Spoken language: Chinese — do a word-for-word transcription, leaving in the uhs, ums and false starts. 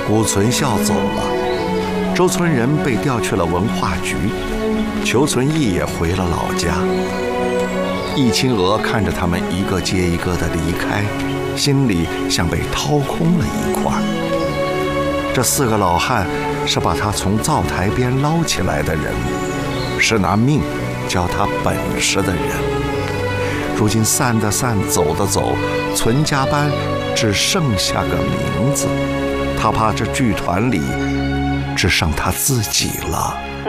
武存孝走了，周村人被调去了文化局，裘存义也回了老家。易清娥看着他们一个接一个的离开，心里像被掏空了一块。这四个老汉是把他从灶台边捞起来的人，是拿命教他本事的人。如今散的散，走的走，存家班只剩下个名字，他怕这剧团里只剩他自己了。